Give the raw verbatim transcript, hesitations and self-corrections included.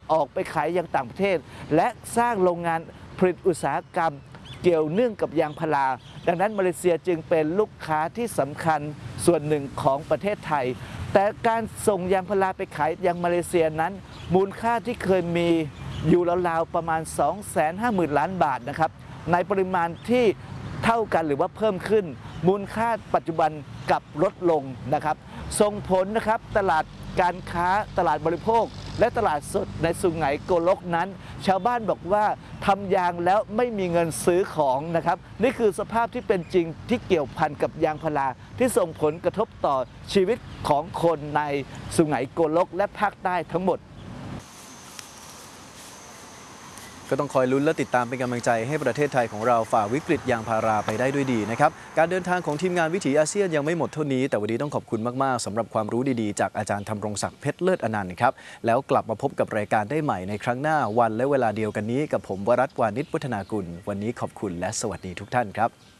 ออกไปขายยังต่างประเทศและสร้างโรงงานผลิตอุตสาหกรรมเกี่ยวเนื่องกับยางพาราดังนั้นมาเลเซียจึงเป็นลูกค้าที่สำคัญส่วนหนึ่งของประเทศไทยแต่การส่งยางพาราไปขายยังมาเลเซียนั้นมูลค่าที่เคยมีอยู่ราวๆประมาณ สองแสนห้าหมื่น ล้านบาทนะครับในปริมาณที่เท่ากันหรือว่าเพิ่มขึ้นมูลค่าปัจจุบันกลับลดลงนะครับส่งผลนะครับตลาดการค้าตลาดบริโภคและตลาดสดในสุไหงโกลกนั้นชาวบ้านบอกว่าทำยางแล้วไม่มีเงินซื้อของนะครับนี่คือสภาพที่เป็นจริงที่เกี่ยวพันกับยางพาราที่ส่งผลกระทบต่อชีวิตของคนในสุไหงโกลกและภาคใต้ทั้งหมดก็ต้องคอยลุ้นและติดตามเป็นกำลังใจให้ประเทศไทยของเราฝ่าวิกฤตยางพาราไปได้ด้วยดีนะครับการเดินทางของทีมงานวิถีอาเซียนยังไม่หมดเท่านี้แต่วันนี้ต้องขอบคุณมากๆสำหรับความรู้ดีๆจากอาจารย์ธำรงศักดิ์เพชรเลิศอนันต์ครับแล้วกลับมาพบกับรายการได้ใหม่ในครั้งหน้าวันและเวลาเดียวกันนี้กับผมวรัตน์ วานิช วัฒนากุลวันนี้ขอบคุณและสวัสดีทุกท่านครับ